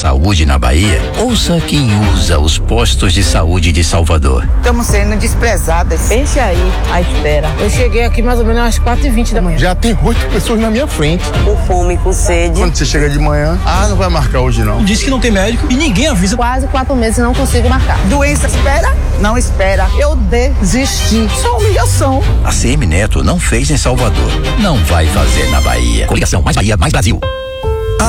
saúde na Bahia, ouça quem usa os postos de saúde de Salvador. Estamos sendo desprezadas. Pense aí, à espera. Eu cheguei aqui mais ou menos às 4h20 da manhã. Já tem 8 pessoas na minha frente. Com fome, com sede. Quando você chega de manhã, não vai marcar hoje não. Diz que não tem médico e ninguém avisa. Quase 4 meses e não consigo marcar. Doença espera? Não espera. Eu desisti. Só humilhação. A CM Neto não fez em Salvador, não vai fazer na Bahia. Coligação Mais Bahia, Mais Brasil.